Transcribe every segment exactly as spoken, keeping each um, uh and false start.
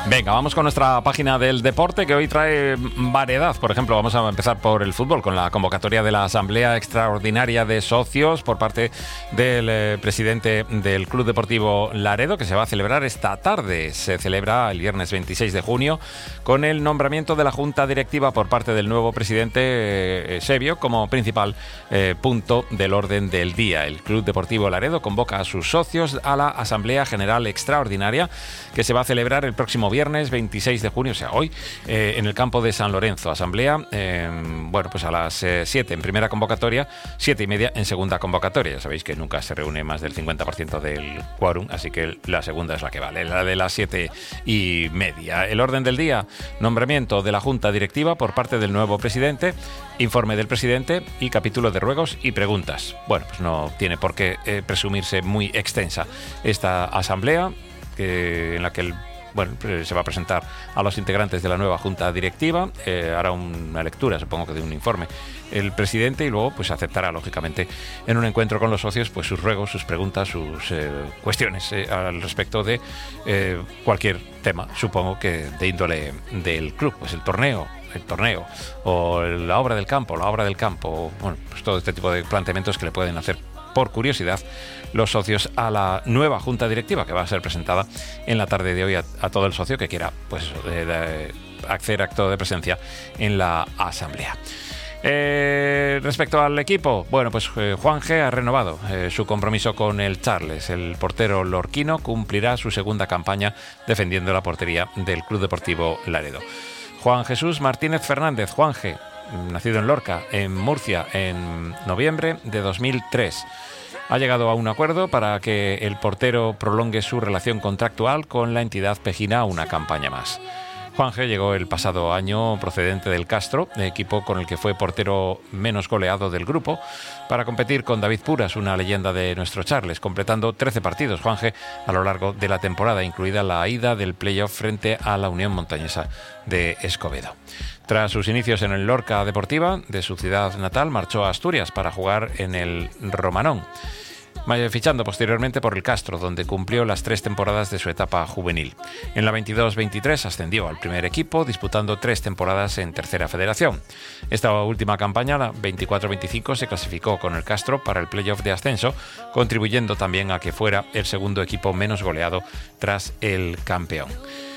Venga, vamos con nuestra página del deporte, que hoy trae variedad. Por ejemplo, vamos a empezar por el fútbol, con la convocatoria de la Asamblea Extraordinaria de Socios por parte del eh, presidente del Club Deportivo Laredo, que se va a celebrar esta tarde. Se celebra el viernes veintiséis de junio con el nombramiento de la Junta Directiva por parte del nuevo presidente eh, Sebio como principal eh, punto del orden del día. El Club Deportivo Laredo convoca a sus socios a la Asamblea General Extraordinaria, que se va a celebrar el próximo viernes viernes veintiséis de junio, o sea, hoy, eh, en el campo de San Lorenzo. Asamblea, eh, bueno, pues a las eh, siete en primera convocatoria, siete y media en segunda convocatoria. Ya sabéis que nunca se reúne más del cincuenta por ciento del quórum, así que la segunda es la que vale, la de las siete y media. El orden del día: nombramiento de la Junta Directiva por parte del nuevo presidente, informe del presidente y capítulo de ruegos y preguntas. Bueno, pues no tiene por qué eh, presumirse muy extensa esta asamblea, que, en la que el Bueno, se va a presentar a los integrantes de la nueva Junta Directiva, eh, hará una lectura, supongo que de un informe, el presidente, y luego pues aceptará, lógicamente, en un encuentro con los socios, pues sus ruegos, sus preguntas, sus eh, cuestiones eh, al respecto de eh, cualquier tema, supongo que de índole del club, pues el torneo, el torneo, o la obra del campo, la obra del campo, bueno, pues todo este tipo de planteamientos que le pueden hacer por curiosidad los socios a la nueva Junta Directiva, que va a ser presentada en la tarde de hoy a, a todo el socio que quiera, pues, de, de, hacer acto de presencia en la asamblea. Eh, respecto al equipo, bueno, pues eh, Juanje ha renovado eh, su compromiso con el Charles. El portero lorquino cumplirá su segunda campaña defendiendo la portería del Club Deportivo Laredo. Juan Jesús Martínez Fernández, Juanje, nacido en Lorca, en Murcia, en noviembre de dos mil tres. Ha llegado a un acuerdo para que el portero prolongue su relación contractual con la entidad pejina una campaña más. Juanje llegó el pasado año procedente del Castro, equipo con el que fue portero menos goleado del grupo, para competir con David Puras, una leyenda de nuestro Charles, completando trece partidos Juanje a lo largo de la temporada, incluida la ida del playoff frente a la Unión Montañesa de Escobedo. Tras sus inicios en el Lorca Deportiva de su ciudad natal, marchó a Asturias para jugar en el Romanón, fichando posteriormente por el Castro, donde cumplió las tres temporadas de su etapa juvenil. En la veintidós veintitrés ascendió al primer equipo, disputando tres temporadas en Tercera Federación. Esta última campaña, la veinticuatro veinticinco, se clasificó con el Castro para el playoff de ascenso, contribuyendo también a que fuera el segundo equipo menos goleado tras el campeón.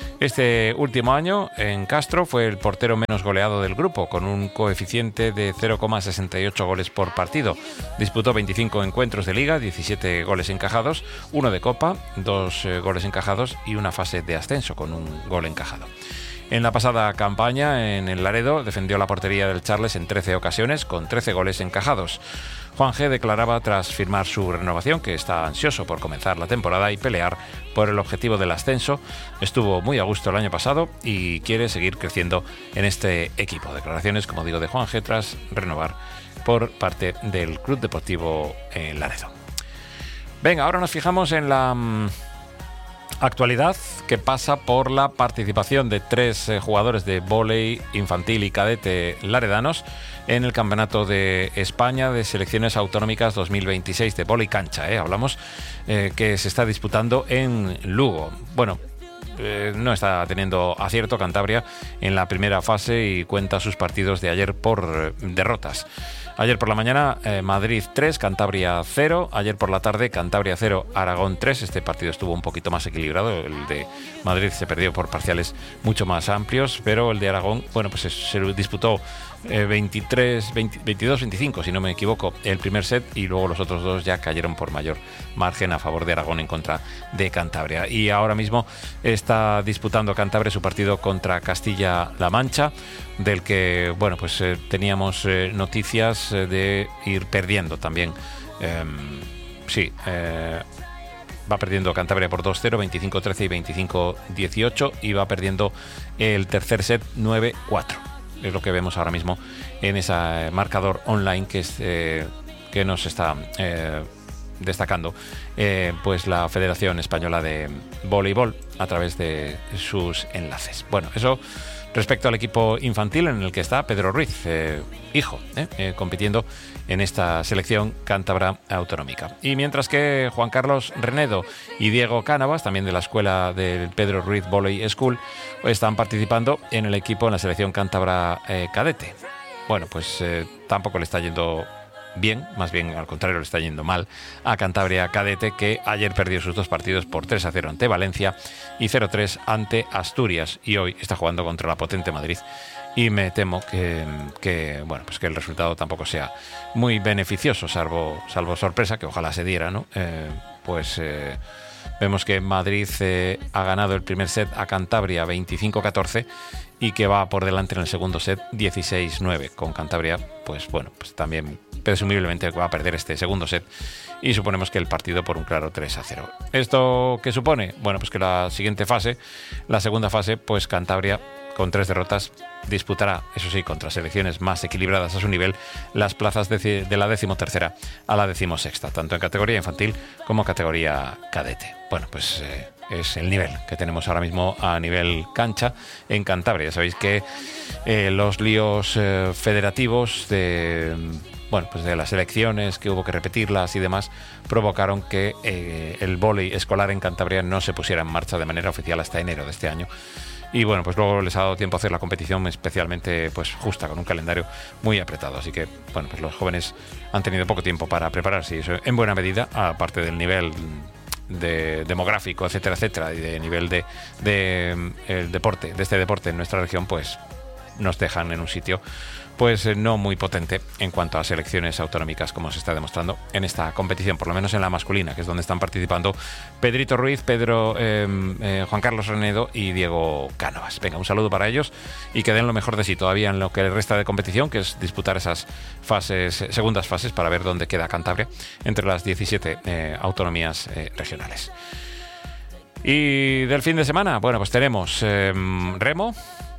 Este último año en Castro fue el portero menos goleado del grupo, con un coeficiente de cero coma sesenta y ocho goles por partido. Disputó veinticinco encuentros de liga, diecisiete goles encajados, uno de copa, dos eh, goles encajados y una fase de ascenso con un gol encajado. En la pasada campaña en el Laredo defendió la portería del Charles en trece ocasiones con trece goles encajados. Juanje declaraba tras firmar su renovación que está ansioso por comenzar la temporada y pelear por el objetivo del ascenso. Estuvo muy a gusto el año pasado y quiere seguir creciendo en este equipo. Declaraciones, como digo, de Juanje tras renovar por parte del Club Deportivo Laredo. Venga, ahora nos fijamos en la mmm, actualidad, que pasa por la participación de tres eh, jugadores de vóley infantil y cadete laredanos en el Campeonato de España de Selecciones Autonómicas dos mil veintiséis de vóley cancha, ¿eh? Hablamos eh, que se está disputando en Lugo. Bueno, eh, no está teniendo acierto Cantabria en la primera fase y cuenta sus partidos de ayer por eh, derrotas. Ayer por la mañana, eh, Madrid tres, Cantabria cero. Ayer por la tarde, Cantabria cero, Aragón tres. Este partido estuvo un poquito más equilibrado. El de Madrid se perdió por parciales mucho más amplios, pero el de Aragón, bueno, pues se, se disputó eh, veintitrés, veinte, veintidós veinticinco, si no me equivoco, el primer set, y luego los otros dos ya cayeron por mayor margen a favor de Aragón en contra de Cantabria. Y ahora mismo está disputando Cantabria su partido contra Castilla-La Mancha, del que, bueno, pues eh, teníamos eh, noticias eh, de ir perdiendo también. Eh, sí, eh, va perdiendo Cantabria por dos cero, veinticinco trece y veinticinco dieciocho, y va perdiendo el tercer set nueve cuatro. Es lo que vemos ahora mismo en ese marcador online que, es, eh, que nos está eh, destacando eh, pues la Federación Española de Voleibol a través de sus enlaces. Bueno, eso respecto al equipo infantil en el que está Pedro Ruiz, eh, hijo, eh, eh, compitiendo en esta selección cántabra autonómica. Y mientras que Juan Carlos Renedo y Diego Cánovas, también de la escuela del Pedro Ruiz Volley School, están participando en el equipo en la selección cántabra eh, cadete. Bueno, pues eh, tampoco le está yendo bien, más bien al contrario le está yendo mal a Cantabria Cadete, que ayer perdió sus dos partidos por tres a cero ante Valencia y cero a tres ante Asturias, y hoy está jugando contra la potente Madrid, y me temo que, que bueno, pues que el resultado tampoco sea muy beneficioso, salvo, salvo sorpresa, que ojalá se diera, ¿no? Eh, pues eh, vemos que Madrid eh, ha ganado el primer set a Cantabria veinticinco a catorce y que va por delante en el segundo set dieciséis nueve, con Cantabria, pues bueno, pues también presumiblemente va a perder este segundo set, y suponemos que el partido por un claro tres a cero. ¿Esto qué supone? Bueno, pues que la siguiente fase, la segunda fase, pues Cantabria, con tres derrotas, disputará, eso sí, contra selecciones más equilibradas a su nivel, las plazas de, de la decimotercera a la decimosexta, tanto en categoría infantil como categoría cadete. Bueno, pues eh, es el nivel que tenemos ahora mismo a nivel cancha en Cantabria. Ya sabéis que eh, los líos eh, federativos de... bueno, pues de las elecciones, que hubo que repetirlas y demás, provocaron que eh, el vóley escolar en Cantabria no se pusiera en marcha de manera oficial hasta enero de este año. Y bueno, pues luego les ha dado tiempo a hacer la competición especialmente pues justa, con un calendario muy apretado. Así que, bueno, pues los jóvenes han tenido poco tiempo para prepararse, y eso en buena medida, aparte del nivel de demográfico, etcétera, etcétera, y de nivel de, de el deporte, de este deporte en nuestra región, pues nos dejan en un sitio pues no muy potente en cuanto a selecciones autonómicas, como se está demostrando en esta competición, por lo menos en la masculina, que es donde están participando Pedrito Ruiz, Pedro eh, eh, Juan Carlos Renedo y Diego Cánovas. Venga, un saludo para ellos y que den lo mejor de sí todavía en lo que resta de competición, que es disputar esas fases, segundas fases, para ver dónde queda Cantabria entre las diecisiete eh, autonomías eh, regionales. Y del fin de semana, bueno, pues tenemos eh, remo,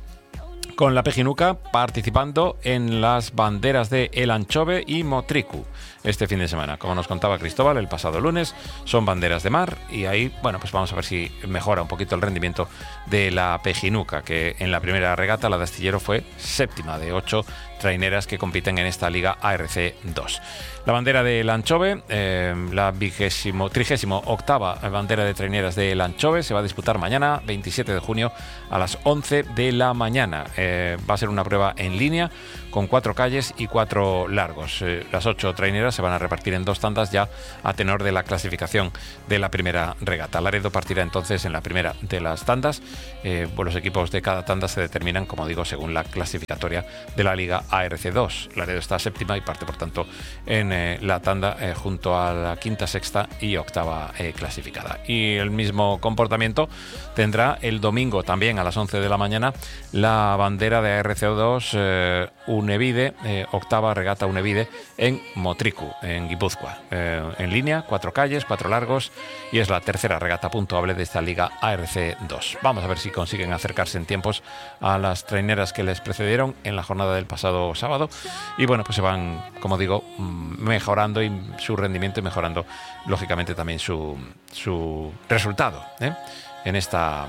con la Pejinuca participando en las banderas de El Anchove y Motricu este fin de semana. Como nos contaba Cristóbal el pasado lunes, son banderas de mar, y ahí, bueno, pues vamos a ver si mejora un poquito el rendimiento de la Pejinuca, que en la primera regata, la de Astillero, fue séptima de ocho traineras que compiten en esta Liga A R C dos. La bandera de El Anchove, eh, la vigésimo, trigésimo octava bandera de traineras de El Anchove, se va a disputar mañana, veintisiete de junio, a las once de la mañana. Eh, va a ser una prueba en línea con cuatro calles y cuatro largos. Eh, las ocho traineras se van a repartir en dos tandas, ya a tenor de la clasificación de la primera regata. Laredo partirá entonces en la primera de las tandas. Eh, pues los equipos de cada tanda se determinan, como digo, según la clasificatoria de la Liga A R C dos. Laredo está séptima y parte, por tanto, en eh, la tanda eh, junto a la quinta, sexta y octava eh, clasificada. Y el mismo comportamiento tendrá el domingo también a las once de la mañana la bandera de A R C dos eh, Unevide, eh, octava regata Unevide en Motricu, en Guipúzcoa. Eh, en línea, cuatro calles, cuatro largos, y es la tercera regata puntuable de esta Liga A R C dos. Vamos a ver si consiguen acercarse en tiempos a las traineras que les precedieron en la jornada del pasado sábado, y bueno, pues se van, como digo, mejorando y su rendimiento, y mejorando lógicamente también su, su resultado ¿eh? en esta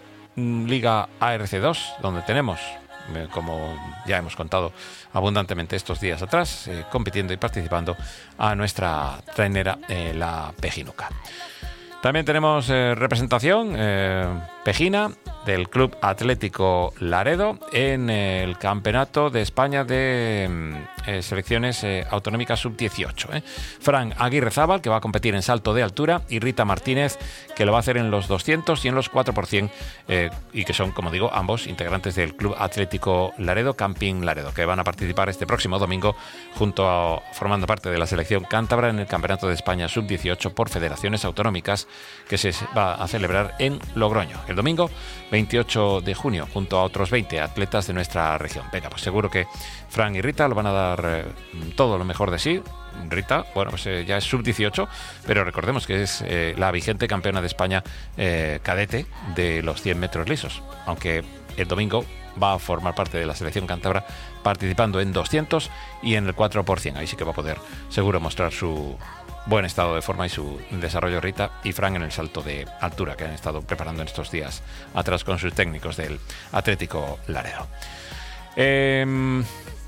Liga A R C dos, donde tenemos, eh, como ya hemos contado abundantemente estos días atrás, eh, compitiendo y participando a nuestra trainera, eh, la Pejinuca. También tenemos eh, representación eh, pejina del Club Atlético Laredo en eh, el Campeonato de España de eh, Selecciones eh, Autonómicas sub dieciocho. Eh. Fran Aguirre Zábal, que va a competir en salto de altura, y Rita Martínez, que lo va a hacer en los doscientos y en los cuatro por cien, eh, y que son, como digo, ambos integrantes del Club Atlético Laredo, Camping Laredo, que van a participar este próximo domingo junto a, formando parte de la selección cántabra en el Campeonato de España sub dieciocho por federaciones autonómicas, que se va a celebrar en Logroño el domingo veintiocho de junio, junto a otros veinte atletas de nuestra región. Venga, pues seguro que Fran y Rita lo van a dar eh, todo lo mejor de sí. Rita, bueno, pues eh, ya es sub dieciocho, pero recordemos que es eh, la vigente campeona de España eh, cadete de los cien metros lisos, aunque el domingo va a formar parte de la selección cántabra participando en doscientos y en el cuatro por cien. Ahí sí que va a poder seguro mostrar su buen estado de forma y su desarrollo Rita y Fran en el salto de altura que han estado preparando en estos días atrás con sus técnicos del Atlético Laredo. Eh,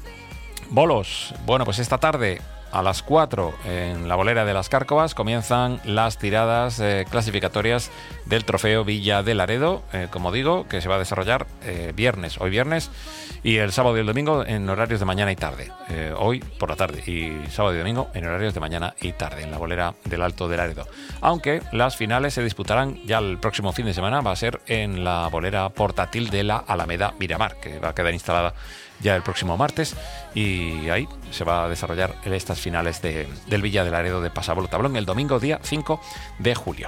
bolos, bueno, pues esta tarde a las cuatro en la bolera de las Cárcovas comienzan las tiradas eh, clasificatorias del trofeo Villa de Laredo, eh, como digo, que se va a desarrollar eh, viernes, hoy viernes, y el sábado y el domingo en horarios de mañana y tarde. Eh, hoy por la tarde y sábado y domingo en horarios de mañana y tarde en la bolera del Alto de Laredo. Aunque las finales se disputarán ya el próximo fin de semana, va a ser en la bolera portátil de la Alameda Miramar, que va a quedar instalada ya el próximo martes, y ahí se va a desarrollar estas finales de, del Villa de Laredo de Pasabolo Tablón el domingo día cinco de julio.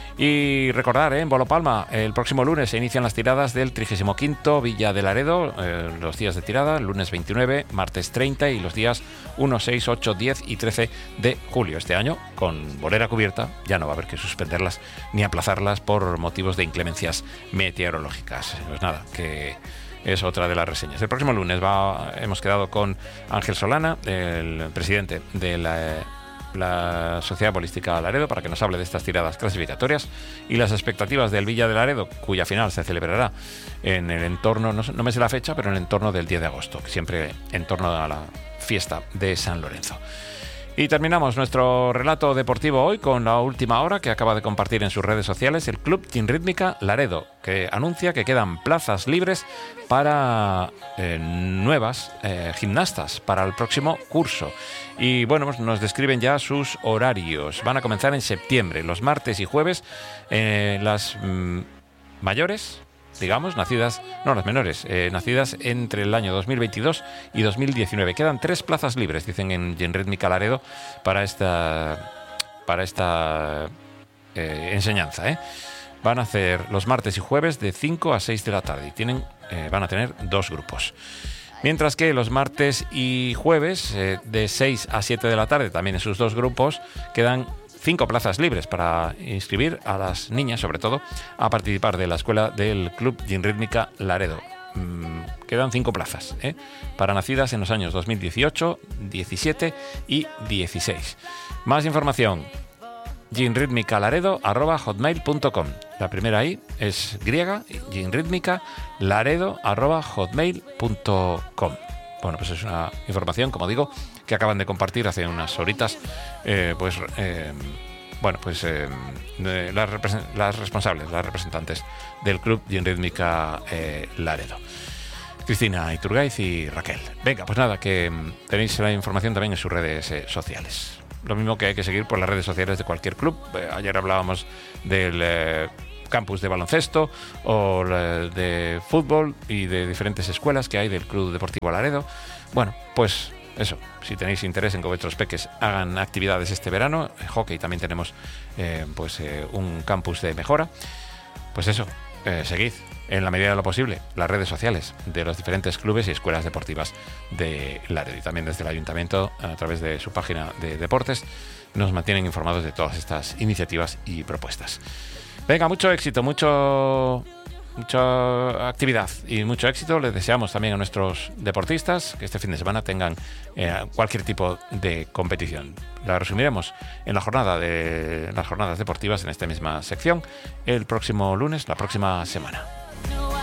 Y recordar, ¿eh? en Bolo Palma, el próximo lunes se inician las tiradas del trigésimo quinto Villa de Laredo, eh, los días de tirada, lunes veintinueve, martes treinta y los días uno, seis, ocho, diez y trece de julio. Este año, con bolera cubierta, ya no va a haber que suspenderlas ni aplazarlas por motivos de inclemencias meteorológicas. Pues nada, que es otra de las reseñas. El próximo lunes va, hemos quedado con Ángel Solana, el presidente de la, la Sociedad Bolística Laredo, para que nos hable de estas tiradas clasificatorias y las expectativas del Villa de Laredo, cuya final se celebrará en el entorno, no, no me sé la fecha, pero en el entorno del diez de agosto, siempre en torno a la fiesta de San Lorenzo. Y terminamos nuestro relato deportivo hoy con la última hora que acaba de compartir en sus redes sociales el Club Ginrítmica Laredo, que anuncia que quedan plazas libres para eh, nuevas eh, gimnastas para el próximo curso. Y bueno, pues nos describen ya sus horarios. Van a comenzar en septiembre, los martes y jueves, eh, las mm, mayores, digamos, nacidas, no las menores, eh, nacidas entre el año dos mil veintidós y dos mil diecinueve. Quedan tres plazas libres, dicen en Ginrítmica Laredo, para esta, para esta eh, enseñanza. ¿eh? Van a hacer los martes y jueves de cinco a seis de la tarde y tienen, eh, van a tener dos grupos. Mientras que los martes y jueves eh, de seis a siete de la tarde, también en sus dos grupos, quedan cinco plazas libres para inscribir a las niñas, sobre todo, a participar de la escuela del Club Ginrítmica Laredo. Mm, quedan cinco plazas ¿eh? para nacidas en los años dos mil dieciocho, diecisiete y dieciséis. Más información, ginritmicalaredo arroba hotmail punto com. La primera ahí es griega, ginritmicalaredo arroba hotmail punto com. Bueno, pues es una información, como digo, que acaban de compartir hace unas horitas, eh, pues, eh, bueno, pues eh, las, represen- las responsables, las representantes del Club Ginrítmica eh, Laredo. Cristina Iturgaiz y Raquel. Venga, pues nada, que tenéis la información también en sus redes eh, sociales. Lo mismo que hay que seguir por las redes sociales de cualquier club. Eh, ayer hablábamos del eh, campus de baloncesto o eh, de fútbol y de diferentes escuelas que hay del Club Deportivo Laredo. Bueno, pues eso, si tenéis interés en que vuestros peques hagan actividades este verano, en hockey también tenemos eh, pues eh, un campus de mejora, pues eso, eh, seguid en la medida de lo posible las redes sociales de los diferentes clubes y escuelas deportivas de Laredo, y también desde el ayuntamiento a través de su página de deportes nos mantienen informados de todas estas iniciativas y propuestas. Venga, mucho éxito, mucho mucha actividad y mucho éxito. Les deseamos también a nuestros deportistas que este fin de semana tengan eh, cualquier tipo de competición. La resumiremos en la jornada de en las jornadas deportivas en esta misma sección el próximo lunes, la próxima semana.